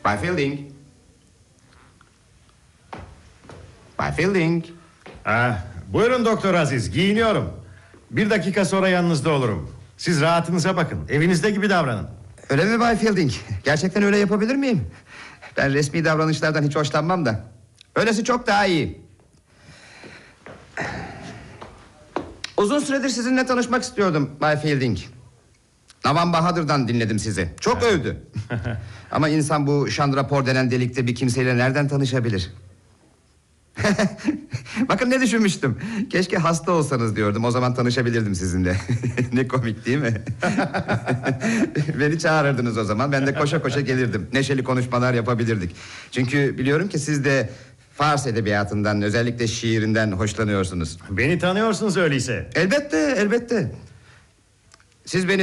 Bay Fielding. Bay Fielding. Buyurun Doktor Aziz, giyiniyorum. 1 dakika sonra yanınızda olurum. Siz rahatınıza bakın, evinizde gibi davranın. Öyle mi Bay Fielding? Gerçekten öyle yapabilir miyim? Ben resmi davranışlardan hiç hoşlanmam da. Öylesi çok daha iyi. Uzun süredir sizinle tanışmak istiyordum Bay Fielding. Navan Bahadır'dan dinledim sizi. Çok övdü. Ama insan bu şandrapor denen delikte bir kimseyle nereden tanışabilir? Bakın ne düşünmüştüm. Keşke hasta olsanız diyordum. O zaman tanışabilirdim sizinle. Ne komik değil mi? Beni çağırırdınız o zaman. Ben de koşa koşa gelirdim. Neşeli konuşmalar yapabilirdik. Çünkü biliyorum ki siz de Fars edebiyatından, özellikle şiirinden hoşlanıyorsunuz. Beni tanıyorsunuz öyleyse. Elbette, elbette. Siz beni